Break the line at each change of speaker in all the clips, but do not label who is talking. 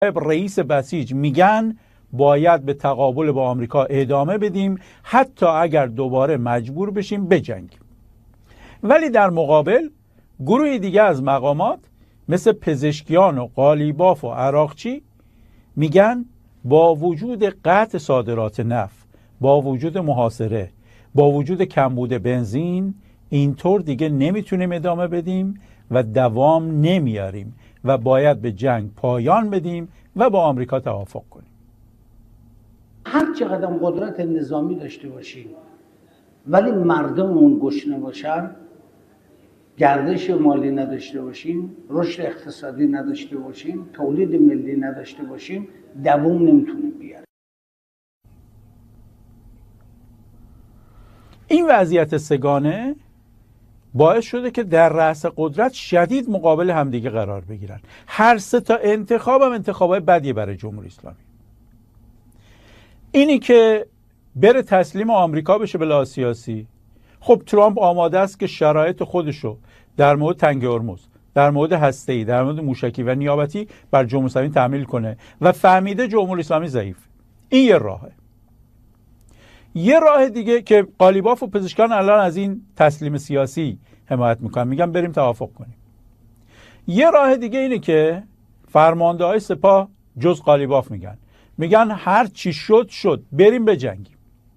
رئیس بسیج میگن باید به تقابل با آمریکا ادامه بدیم حتی اگر دوباره مجبور بشیم بجنگیم. ولی در مقابل گروه دیگه از مقامات مثل پزشکیان و قالیباف و عراقچی میگن با وجود قطع صادرات نفت، با وجود محاصره، با وجود کمبود بنزین، اینطور دیگه نمیتونیم ادامه بدیم و دوام نمیاریم و باید به جنگ پایان بدیم و با آمریکا توافق کنیم.
هر چقدر قدرت نظامی داشته باشیم ولی مردممون گشنه باشن، گردش مالی نداشته باشیم، رشد اقتصادی نداشته باشیم، تولید ملی نداشته باشیم، دوام نمیتونیم بیاریم.
این وضعیت سگانه باعث شده که در رأس قدرت شدید مقابل همدیگه قرار بگیرن. هر سه تا انتخاب هم انتخابای بدیه برای جمهوری اسلامی. اینی که بره تسلیم آمریکا بشه به لحاظ سیاسی، خب ترامپ آماده است که شرایط خودشو در مورد تنگ هرمز، در مورد هسته‌ای، در مورد موشکی و نیابتی بر جمهوری اسلامی تحمیل کنه و فهمیده جمهوری اسلامی ضعیف. این یه راهه. یه راه دیگه که قالیباف و پزشکان الان از این تسلیم سیاسی حمایت میکنن، میگن بریم توافق کنیم. یه راه دیگه اینه که فرمانده‌های سپاه جز قالیباف میگن هر چی شد بریم بجنگیم.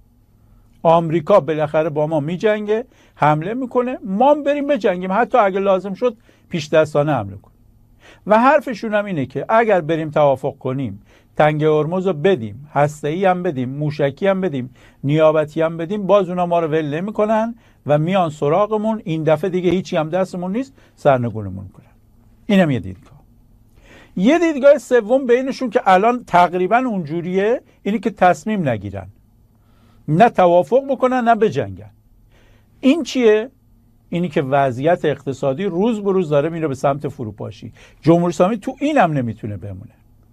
آمریکا بالاخره با ما میجنگه، حمله میکنه، ما بریم بجنگیم، حتی اگه لازم شد پیش دستانه حمله کنیم. و حرفشون هم اینه که اگر بریم توافق کنیم، تنگ هرمز رو بدیم، هسته‌ای هم بدیم، موشکی هم بدیم، نیابتی هم بدیم، باز اونا ما رو ول نمی‌کنن و میان سراغمون. این دفعه دیگه هیچی هم دستمون نیست، سرنگونمون کنن. اینم یه دیدگاه. یه دیدگاه سوم بینشون که الان تقریبا اونجوریه، اینی که تصمیم نگیرن، نه توافق بکنن نه بجنگن. این چیه؟ اینی که وضعیت اقتصادی روز به روز داره میره به سمت فروپاشی. جمهوری اسلامی تو اینم نمیتونه بمونه.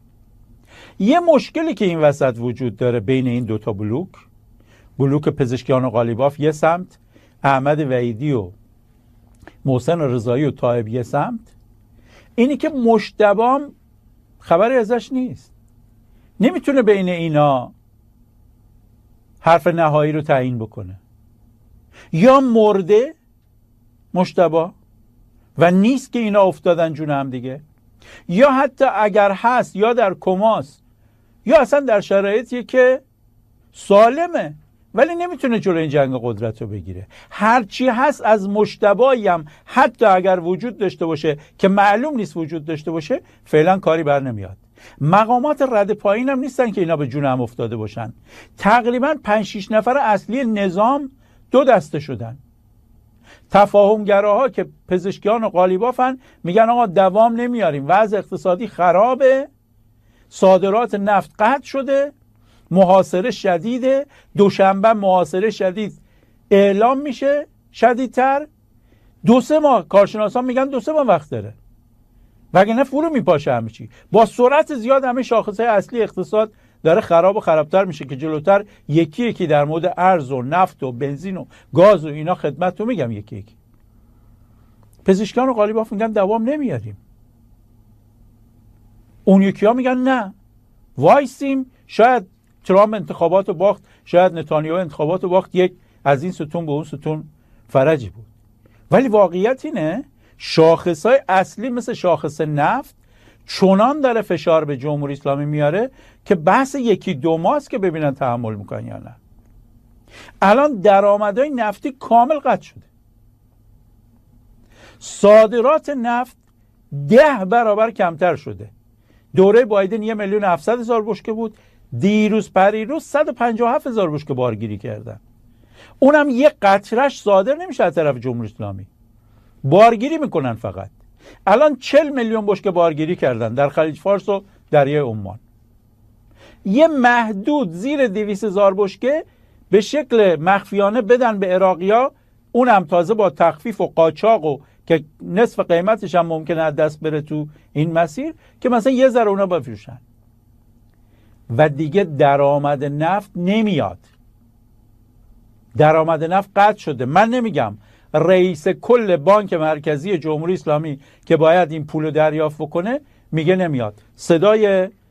یه مشکلی که این وسط وجود داره بین این دوتا بلوک پزشکیان و قالیباف یه سمت، احمد وحیدی و محسن رضایی و طایب یه سمت، اینی که مجتبی خبری ازش نیست. نمیتونه بین اینا حرف نهایی رو تعیین بکنه. یا مرده مجتبی و نیست که اینا افتادن جون هم دیگه، یا حتی اگر هست یا در کماست یا اصلا در شرایطی که سالمه ولی نمیتونه جلوی این جنگ قدرت رو بگیره. هرچی هست از مجتبی هم حتی اگر وجود داشته باشه که معلوم نیست وجود داشته باشه، فعلا کاری بر نمیاد. مقامات رد پایین هم نیستن که اینا به جون هم افتاده باشن. تقریبا 5-6 نفر اصلی نظام دو دسته شدن. تفاهمگراها که پزشکیان و قالیبافن میگن آقا دوام نمیاریم، وضع اقتصادی خرابه، صادرات نفت قطع شده، محاصره شدیده، دوشنبه محاصره شدید اعلام میشه، شدیدتر 2-3 ماه، کارشناسان میگن 2-3 ماه وقت داره، وگرنه فرو میپاشه همه چی. با سرعت زیاد همه شاخصهای اصلی اقتصاد داره خراب و خرابتر میشه که جلوتر یکی در مورد ارز و نفت و بنزین و گاز و اینا خدمت رو میگم یکی. پزشکان و قالیباف میگن دوام نمیاریم. اون یکی ها میگن نه، وایسیم، شاید ترامپ انتخابات رو باخت، شاید نتانیاهو انتخابات رو باخت، یک از این ستون به اون ستون فرجی بود. ولی واقعیت اینه شاخصهای اصلی مثل شاخص نفت چنان داره فشار به جمهوری اسلامی میاره که بحث 1-2 ماه است که ببینن تحمل میکنن یا نه. الان درآمدهای نفتی کامل قطع شده. صادرات نفت 10 برابر کمتر شده. دوره بایدن 1,700,000 بشکه بود، دیروز پریروز 157,000 بشکه بارگیری کردن. اونم یه قطرش صادر نمیشه از طرف جمهوری اسلامی، بارگیری میکنن فقط. الان 40 میلیون بشکه بارگیری کردن در خلیج فارس و دریای عمان. یه محدود زیر 200,000 بشکه به شکل مخفیانه بدن به عراقی‌ها، اونم تازه با تخفیف و قاچاق و که نصف قیمتش هم ممکنه از دست بره تو این مسیر، که مثلا یه ذره اونا بفروشن و دیگه درآمد نفت نمیاد. درآمد نفت قطع شده. من نمیگم رئیس کل بانک مرکزی جمهوری اسلامی که باید این پولو دریافت بکنه میگه نمیاد. صدای